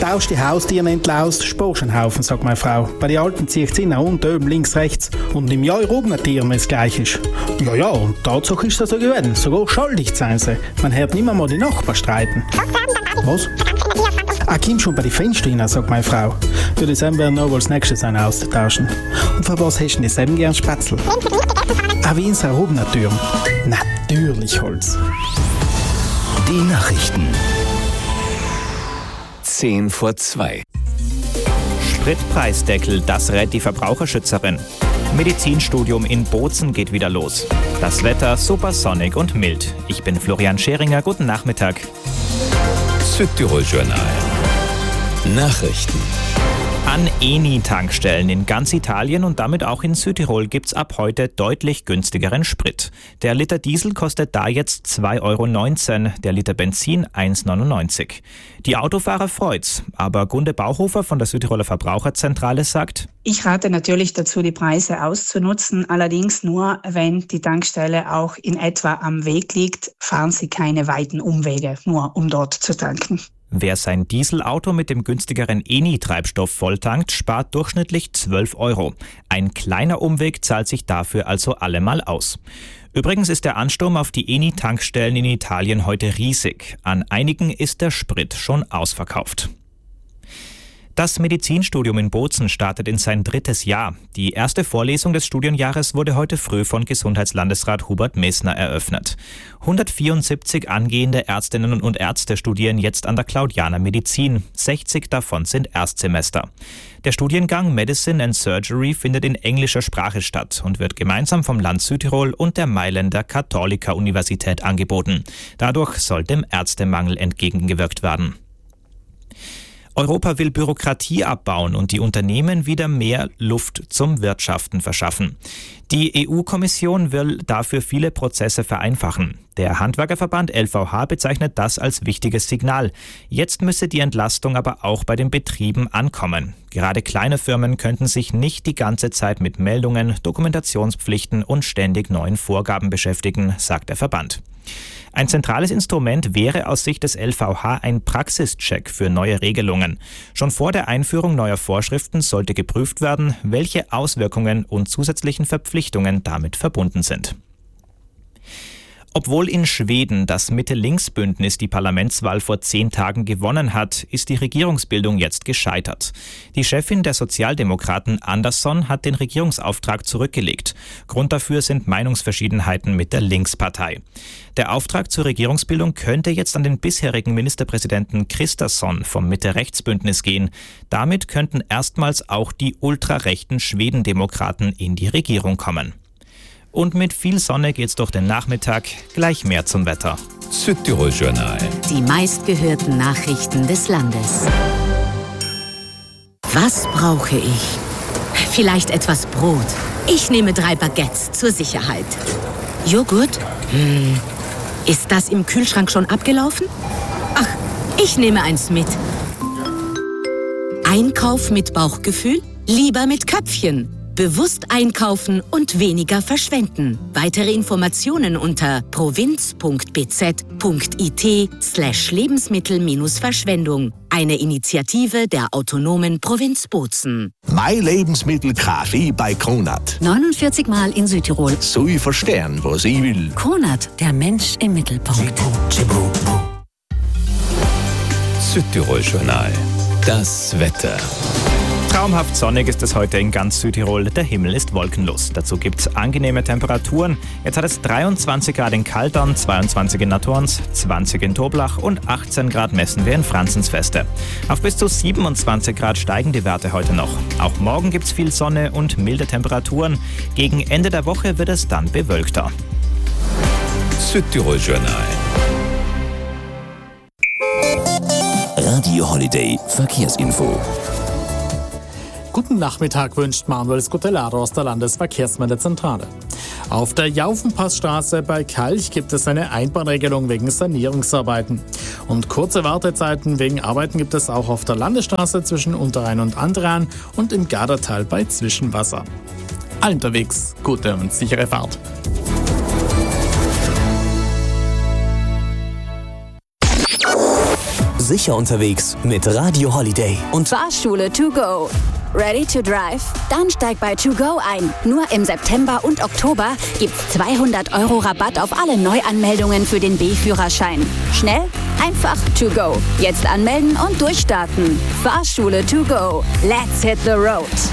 baust die Haustiere entlaust, sparst einen Haufen, sagt meine Frau. Bei den Alten zieht sie nach unten, oben, links, rechts. Und im Jahr oben ein Tier, wenn es gleich ist. Ja, und Tatsache ist das so gewesen. Sogar schuldig sein sie. Man hört nicht mal die Nachbarn streiten. Was? Komm schon bei den Fenstern rein, sagt meine Frau. Würde ich selber noch als nächstes einen austauschen. Und für was hast du denn selber gern Spätzle? Wie in Sarobner Türm. Natürlich Holz. Die Nachrichten. 1:10. Spritpreisdeckel, das rät die Verbraucherschützerin. Medizinstudium in Bozen geht wieder los. Das Wetter super sonnig und mild. Ich bin Florian Scheringer, guten Nachmittag. Südtirol Journal. Nachrichten. An Eni-Tankstellen in ganz Italien und damit auch in Südtirol gibt's ab heute deutlich günstigeren Sprit. Der Liter Diesel kostet da jetzt 2,19 €, der Liter Benzin 1,99 €. Die Autofahrer freut's, aber Gunde Bauhofer von der Südtiroler Verbraucherzentrale sagt: Ich rate natürlich dazu, die Preise auszunutzen, allerdings nur, wenn die Tankstelle auch in etwa am Weg liegt, fahren Sie keine weiten Umwege, nur um dort zu tanken. Wer sein Dieselauto mit dem günstigeren Eni-Treibstoff volltankt, spart durchschnittlich 12 €. Ein kleiner Umweg zahlt sich dafür also allemal aus. Übrigens ist der Ansturm auf die Eni-Tankstellen in Italien heute riesig. An einigen ist der Sprit schon ausverkauft. Das Medizinstudium in Bozen startet in sein 3. Jahr. Die erste Vorlesung des Studienjahres wurde heute früh von Gesundheitslandesrat Hubert Messner eröffnet. 174 angehende Ärztinnen und Ärzte studieren jetzt an der Claudiana Medizin. 60 davon sind Erstsemester. Der Studiengang Medicine and Surgery findet in englischer Sprache statt und wird gemeinsam vom Land Südtirol und der Mailänder Katholika-Universität angeboten. Dadurch soll dem Ärztemangel entgegengewirkt werden. Europa will Bürokratie abbauen und die Unternehmen wieder mehr Luft zum Wirtschaften verschaffen. Die EU-Kommission will dafür viele Prozesse vereinfachen. Der Handwerkerverband LVH bezeichnet das als wichtiges Signal. Jetzt müsse die Entlastung aber auch bei den Betrieben ankommen. Gerade kleine Firmen könnten sich nicht die ganze Zeit mit Meldungen, Dokumentationspflichten und ständig neuen Vorgaben beschäftigen, sagt der Verband. Ein zentrales Instrument wäre aus Sicht des LVH ein Praxischeck für neue Regelungen. Schon vor der Einführung neuer Vorschriften sollte geprüft werden, welche Auswirkungen und zusätzlichen Verpflichtungen damit verbunden sind. Obwohl in Schweden das Mitte-Links-Bündnis die Parlamentswahl vor 10 Tagen gewonnen hat, ist die Regierungsbildung jetzt gescheitert. Die Chefin der Sozialdemokraten Andersson hat den Regierungsauftrag zurückgelegt. Grund dafür sind Meinungsverschiedenheiten mit der Linkspartei. Der Auftrag zur Regierungsbildung könnte jetzt an den bisherigen Ministerpräsidenten Kristersson vom Mitte-Rechts-Bündnis gehen. Damit könnten erstmals auch die ultrarechten Schwedendemokraten in die Regierung kommen. Und mit viel Sonne geht's durch den Nachmittag. Gleich mehr zum Wetter. Südtirol Journal. Die meistgehörten Nachrichten des Landes. Was brauche ich? Vielleicht etwas Brot. Ich nehme 3 Baguettes zur Sicherheit. Joghurt? Ist das im Kühlschrank schon abgelaufen? Ach, ich nehme eins mit. Einkauf mit Bauchgefühl? Lieber mit Köpfchen. Bewusst einkaufen und weniger verschwenden. Weitere Informationen unter provinz.bz.it/Lebensmittel-Verschwendung. Eine Initiative der autonomen Provinz Bozen. Mein Lebensmittel kaufe ich bei Kronat. 49 Mal in Südtirol. So ich verstehen, was ich will. Kronat, der Mensch im Mittelpunkt. Südtirol Journal. Das Wetter. Traumhaft sonnig ist es heute in ganz Südtirol. Der Himmel ist wolkenlos. Dazu gibt es angenehme Temperaturen. Jetzt hat es 23 Grad in Kaldern, 22 in Natorns, 20 in Toblach und 18 Grad messen wir in Franzensfeste. Auf bis zu 27 Grad steigen die Werte heute noch. Auch morgen gibt es viel Sonne und milde Temperaturen. Gegen Ende der Woche wird es dann bewölkter. Südtirol Journal. Radio Holiday Verkehrsinfo. Guten Nachmittag wünscht Manuel Scutellaro aus der Landesverkehrsmeldezentrale. Auf der Jaufenpassstraße bei Kalch gibt es eine Einbahnregelung wegen Sanierungsarbeiten. Und kurze Wartezeiten wegen Arbeiten gibt es auch auf der Landesstraße zwischen Unterrhein und Andran und im Gardertal bei Zwischenwasser. Allen unterwegs gute und sichere Fahrt. sicher unterwegs mit Radio Holiday. Und Fahrschule to go. Ready to drive? Dann steig bei To Go ein. Nur im September und Oktober gibt's 200 € Rabatt auf alle Neuanmeldungen für den B-Führerschein. Schnell, einfach To Go. Jetzt anmelden und durchstarten. Fahrschule To Go. Let's hit the road.